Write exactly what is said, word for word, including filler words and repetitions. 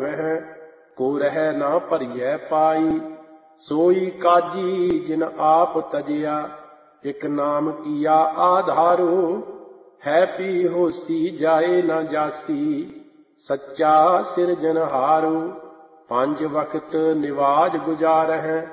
ਹੋਵਹਿ, ਕੋ ਰਹਿ ਨਾ ਭਰੀਐ ਪਾਈ। सोई काजी जिन आप तजिया, एक नाम किया आधारो। है पी होसी जाए न जासी, सच्चा सिरजनहारो। पंज वक्त निवाज गुजारहै,